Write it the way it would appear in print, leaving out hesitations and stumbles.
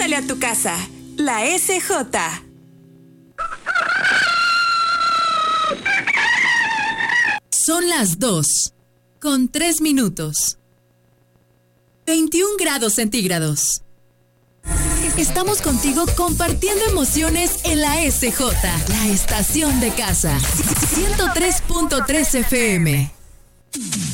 Huele a tu casa. La SJ. Son las 2:03. 21 grados centígrados. Estamos contigo compartiendo emociones en la SJ, la estación de casa. 103.3 FM.